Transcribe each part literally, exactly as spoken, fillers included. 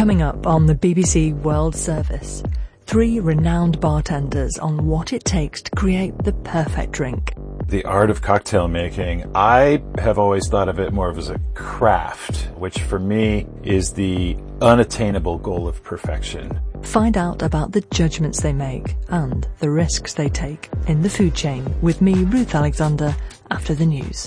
Coming up on the B B C World Service, three renowned bartenders on what it takes to create the perfect drink. The art of cocktail making, I have always thought of it more of as a craft, which for me is the unattainable goal of perfection. Find out about the judgments they make and the risks they take in the food chain with me, Ruth Alexander, after the news.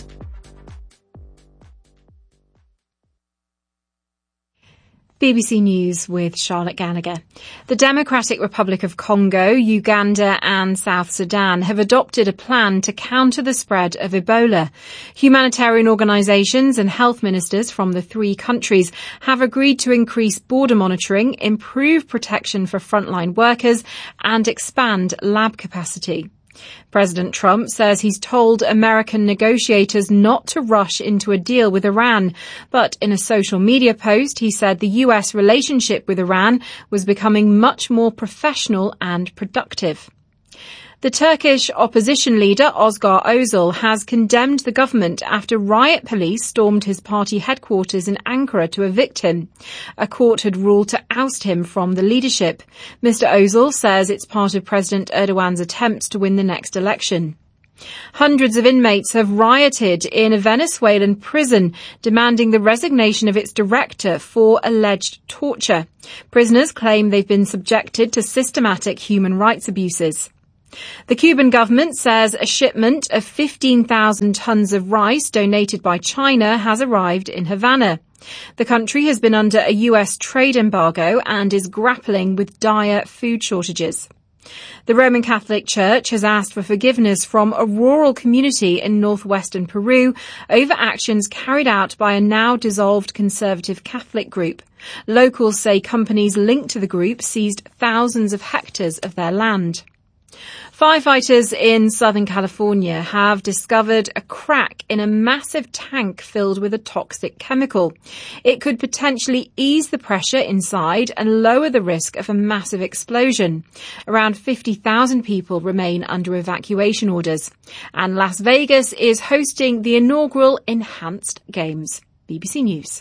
B B C News with Charlotte Gallagher. The Democratic Republic of Congo, Uganda and South Sudan have adopted a plan to counter the spread of Ebola. Humanitarian organisations and health ministers from the three countries have agreed to increase border monitoring, improve protection for frontline workers and expand lab capacity. President Trump says he's told American negotiators not to rush into a deal with Iran, but in a social media post he said the U S relationship with Iran was becoming much more professional and productive. The Turkish opposition leader Özgür Özel has condemned the government after riot police stormed his party headquarters in Ankara to evict him. A court had ruled to oust him from the leadership. Mister Özel says it's part of President Erdogan's attempts to win the next election. Hundreds of inmates have rioted in a Venezuelan prison, demanding the resignation of its director for alleged torture. Prisoners claim they've been subjected to systematic human rights abuses. The Cuban government says a shipment of fifteen thousand tons of rice donated by China has arrived in Havana. The country has been under a U S trade embargo and is grappling with dire food shortages. The Roman Catholic Church has asked for forgiveness from a rural community in northwestern Peru over actions carried out by a now dissolved conservative Catholic group. Locals say companies linked to the group seized thousands of hectares of their land. Firefighters in Southern California have discovered a crack in a massive tank filled with a toxic chemical. It could potentially ease the pressure inside and lower the risk of a massive explosion. Around fifty thousand people remain under evacuation orders. And Las Vegas is hosting the inaugural Enhanced Games. B B C News.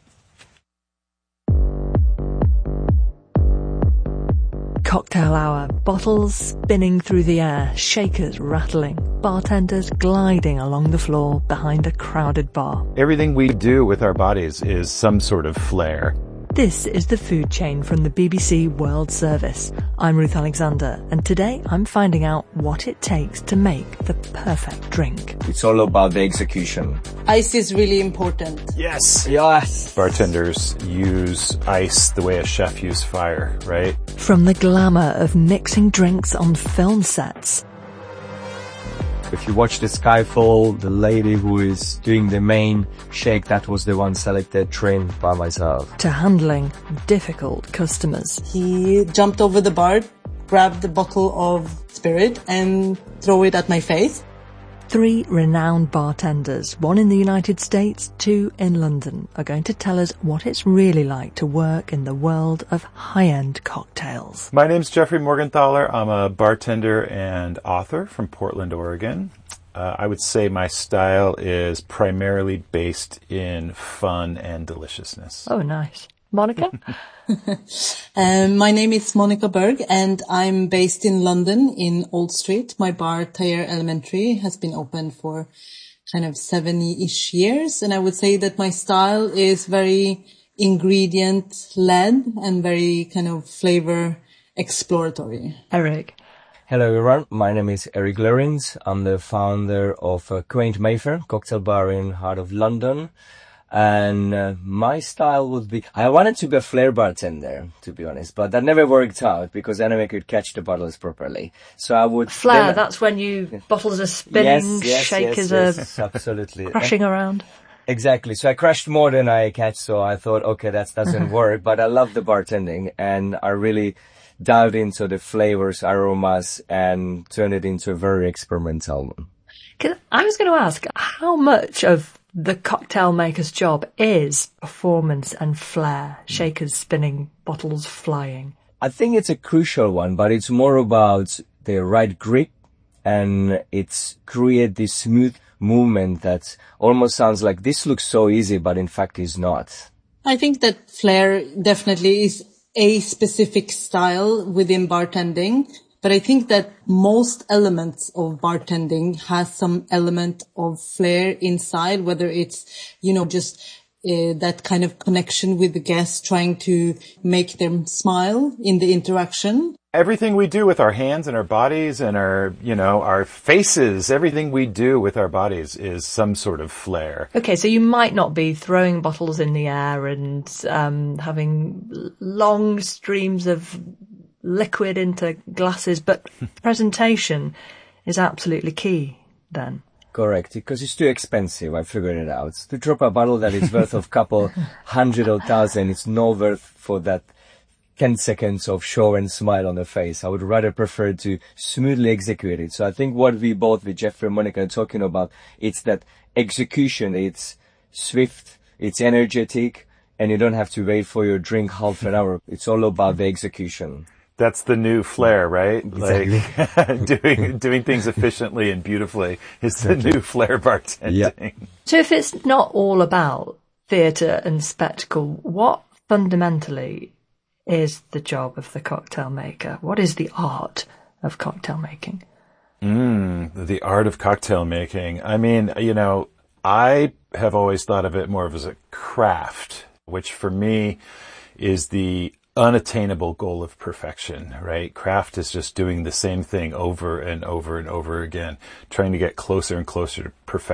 Cocktail hour, bottles spinning through the air, shakers rattling, bartenders gliding along the floor behind a crowded bar. Everything we do with our bodies is some sort of flair. This is the food chain from the B B C World Service. I'm Ruth Alexander, and today I'm finding out what it takes to make the perfect drink. It's all about the execution. Ice is really important. Yes! Yes! Bartenders use ice the way a chef uses fire, right? From the glamour of mixing drinks on film sets. If you watch the Skyfall, the lady who is doing the main shake, that was the one selected, trained by myself. To handling difficult customers. He jumped over the bar, grabbed the bottle of spirit and threw it at my face. Three renowned bartenders, one in the United States, two in London, are going to tell us what it's really like to work in the world of high-end cocktails. My name's Jeffrey Morgenthaler. I'm a bartender and author from Portland, Oregon. Uh, I would say my style is primarily based in fun and deliciousness. Oh, nice. Monica? um, my name is Monica Berg and I'm based in London in Old Street. My bar, Thayer Elementary, has been open for kind of seventy-ish years. And I would say that my style is very ingredient-led and very kind of flavor exploratory. Eric? Hello everyone, my name is Eric Lorenz. I'm the founder of uh, Quaint Mayfair cocktail bar in heart of London. And uh, my style would be, I wanted to be a flair bartender, to be honest, but that never worked out because then I could catch the bottles properly. So I would... Flair, then, that's when you, bottles are spinning, yes, yes, shakers yes, are yes, absolutely. crashing around. Exactly. So I crashed more than I catch, so I thought, okay, that doesn't work, but I love the bartending and I really dived into the flavors, aromas, and turned it into a very experimental one. 'Cause I was going to ask, how much of the cocktail maker's job is performance and flair, shakers spinning, bottles flying? I think it's a crucial one, but it's more about the right grip and it's create this smooth movement that almost sounds like this looks so easy, but in fact is not. I think that flair definitely is a specific style within bartending, but I think that most elements of bartending has some element of flair inside, whether it's, you know, just uh, that kind of connection with the guests, trying to make them smile in the interaction. Everything we do with our hands and our bodies and our, you know, our faces, everything we do with our bodies is some sort of flair. Okay, so you might not be throwing bottles in the air and um, having long streams of liquid into glasses, but presentation is absolutely key then. Correct, because it's too expensive. I figured it out. To drop a bottle that is worth of couple hundred or thousand, it's no worth for that ten seconds of show and smile on the face. I would rather prefer to smoothly execute it. So I think what we both with Jeffrey and Monica are talking about, it's that execution. It's swift, it's energetic, and you don't have to wait for your drink half an hour. It's all about the execution. That's the new flair, right? Exactly. Like doing doing things efficiently and beautifully is the Exactly. new flair bartending. Yeah. So if it's not all about theatre and spectacle, what fundamentally is the job of the cocktail maker? What is the art of cocktail making? Mm, the art of cocktail making. I mean, you know, I have always thought of it more of as a craft, which for me is the unattainable goal of perfection, right? Craft is just doing the same thing over and over and over again, trying to get closer and closer to perfection.